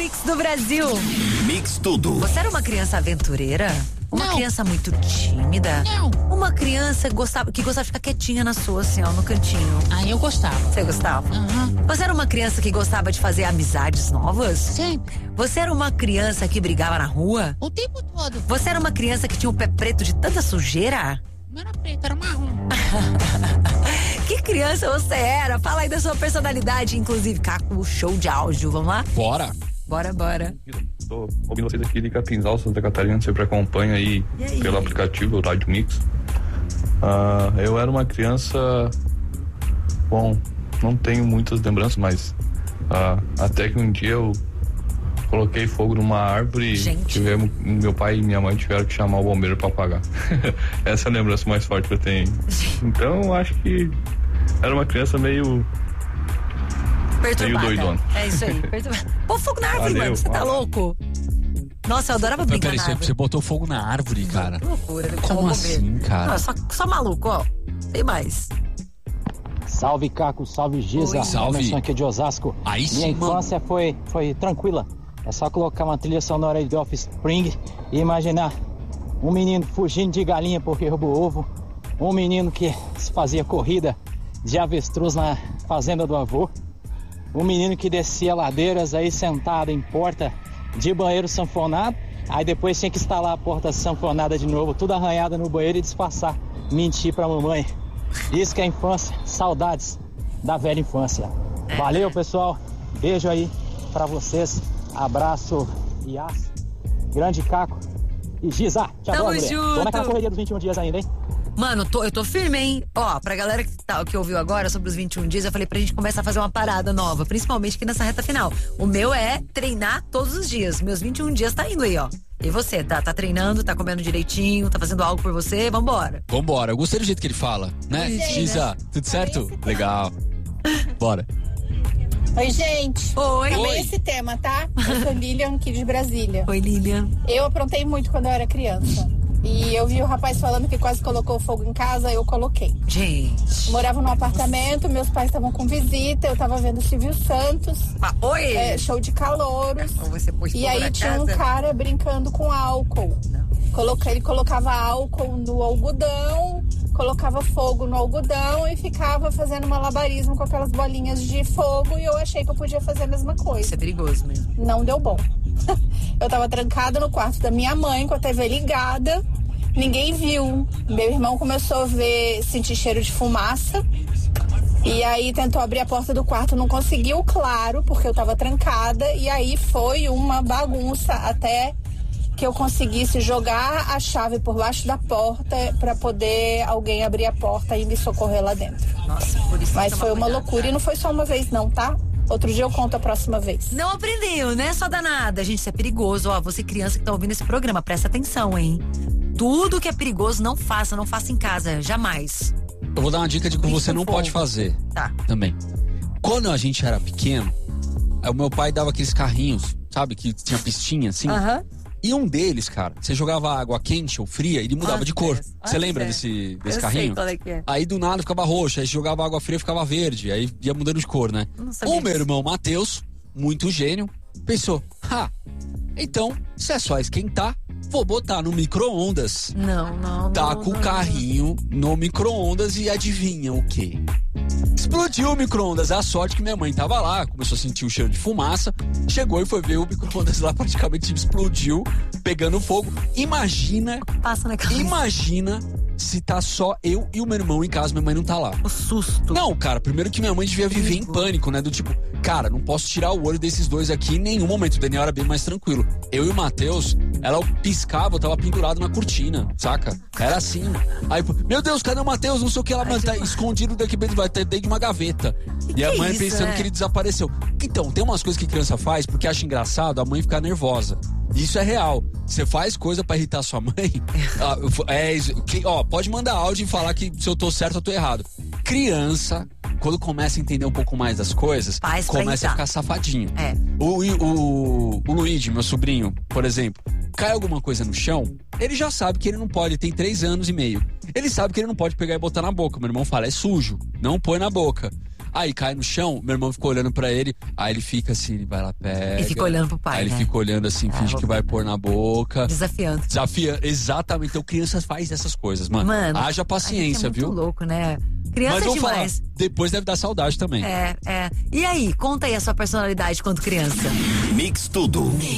Mix do Brasil. Mix tudo. Você era uma criança aventureira? Uma criança muito tímida? Não. Uma criança que gostava de ficar quietinha na sua, assim, ó, no cantinho? Ah, eu gostava. Você gostava? Você era uma criança que gostava de fazer amizades novas? Sempre. Você era uma criança que brigava na rua? O tempo todo. Você era uma criança que tinha o pé preto de tanta sujeira? Não era preto, era marrom. Que criança você era? Fala aí da sua personalidade, inclusive, Caco, show de áudio, vamos lá? Bora. Bora. Tô ouvindo vocês aqui de Capinzal, Santa Catarina, sempre acompanha aí pelo aplicativo, o Rádio Mix. Eu era uma criança, bom, não tenho muitas lembranças, mas até que um dia eu coloquei fogo numa árvore. Meu pai e minha mãe tiveram que chamar o bombeiro pra apagar. Essa é a lembrança mais forte que eu tenho. Então acho que era uma criança meio doidona. É isso aí, perturbada. Pô, fogo na árvore, Valeu, mano, você tá louco? Nossa, eu adorava brincar na árvore. Você botou fogo na árvore, cara? Que loucura. Como assim, cara? Não, só maluco, ó. Tem mais. Salve, Caco, salve, Giza. Oi. Salve. Emerson aqui de Osasco. Aí sim, Minha infância foi tranquila. É só colocar uma trilha sonora de Offspring e imaginar um menino fugindo de galinha porque roubou ovo, um menino que fazia corrida de avestruz na fazenda do avô, um menino que descia ladeiras aí sentado em porta de banheiro sanfonado, aí depois tinha que instalar a porta sanfonada de novo, tudo arranhado no banheiro e disfarçar, mentir pra mamãe. Isso que é infância, saudades da velha infância. Valeu, pessoal, beijo aí pra vocês, abraço e aço, grande Caco e Giza. Tamo junto. Tô naquela correria dos 21 dias ainda, hein? Mano, eu tô firme, hein? Ó, pra galera que ouviu agora sobre os 21 dias, eu falei pra gente começar a fazer uma parada nova, principalmente aqui nessa reta final. O meu é treinar todos os dias. Meus 21 dias tá indo aí, ó. E você, tá treinando, tá comendo direitinho, tá fazendo algo por você? Vambora. Eu gostei do jeito que ele fala, né? Giza, tudo certo? Legal. Bora. Oi, gente. Oi. Amei esse tema, tá? Eu sou Lilian, aqui de Brasília. Oi, Lilian. Eu aprontei muito quando eu era criança. E eu vi o rapaz falando que quase colocou fogo em casa, eu coloquei. Gente. Morava num apartamento, meus pais estavam com visita, eu tava vendo Silvio Santos. Oi! Show de calouros. Você pôs E fogo aí na tinha um casa? cara brincando com álcool. Ele colocava álcool no algodão, colocava fogo no algodão e ficava fazendo malabarismo com aquelas bolinhas de fogo, e eu achei que eu podia fazer a mesma coisa. Isso é perigoso mesmo. Não deu bom. Eu tava trancada no quarto da minha mãe com a TV ligada, ninguém viu. Meu irmão começou a sentir cheiro de fumaça, e aí tentou abrir a porta do quarto, não conseguiu, claro, porque eu tava trancada, e aí foi uma bagunça até que eu conseguisse jogar a chave por baixo da porta pra poder alguém abrir a porta e me socorrer lá dentro. Nossa, por isso. Mas foi uma loucura, e não foi só uma vez não, tá? Outro dia eu conto a próxima vez. Não aprendeu, né? Só danada. Gente, isso é perigoso. Ó, você criança que tá ouvindo esse programa, presta atenção, hein? Tudo que é perigoso, não faça em casa. Jamais. Eu vou dar uma dica de que você não pode fazer. Tá. Também. Quando a gente era pequeno, o meu pai dava aqueles carrinhos, sabe? Que tinha pistinha, assim. Aham. E um deles, cara, você jogava água quente ou fria, ele mudava de cor. Você lembra desse carrinho? Sei qual é que é. Aí do nada ficava roxo, aí jogava água fria ficava verde, aí ia mudando de cor, né? O meu irmão Matheus, muito gênio, pensou, então, se é só esquentar, vou botar no micro-ondas. Não. Taca o carrinho no micro-ondas e adivinha o quê? Explodiu o micro-ondas. A sorte que minha mãe tava lá, começou a sentir o cheiro de fumaça, chegou e foi ver o micro-ondas lá, praticamente explodiu, pegando fogo. Imagina se tá só eu e o meu irmão em casa, minha mãe não tá lá. O susto. Não, cara, primeiro que minha mãe devia viver em pânico, né? Do tipo, cara, não posso tirar o olho desses dois aqui em nenhum momento. O Daniel era bem mais tranquilo. Eu e o Matheus, ela piscava, eu tava pendurado na cortina, saca? Era assim. Aí, meu Deus, cadê o Matheus? Não sei o que lá, mas tá escondido daqui dentro de uma gaveta. E a mãe pensando que ele desapareceu. Então, tem umas coisas que criança faz porque acha engraçado, a mãe fica nervosa. Isso é real. Você faz coisa pra irritar sua mãe. Pode mandar áudio e falar que se eu tô certo ou tô errado. Criança, quando começa a entender um pouco mais das coisas, começa a ficar safadinho. É. O Luigi, meu sobrinho, por exemplo, cai alguma coisa no chão, ele já sabe que ele não pode, tem 3 anos e meio. Ele sabe que ele não pode pegar e botar na boca. Meu irmão fala, é sujo, não põe na boca. Aí cai no chão, meu irmão ficou olhando pra ele, aí ele fica assim, ele vai lá, pega. E fica olhando pro pai, Aí ele né? fica olhando assim, finge que vai pôr na boca. Desafiando. Exatamente. Então criança faz essas coisas, mano. Haja paciência, a gente é viu? muito louco, né? Criança Mas é vamos demais. falar, depois deve dar saudade também. É. E aí, conta aí a sua personalidade quando criança. Mix Tudo.